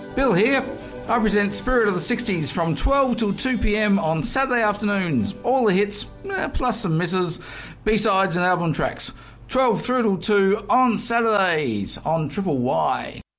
Bill here. I present Spirit of the 60s from 12 till 2 p.m. on Saturday afternoons. All the hits, plus some misses, B-sides and album tracks. 12 through till 2 on Saturdays on Triple Y.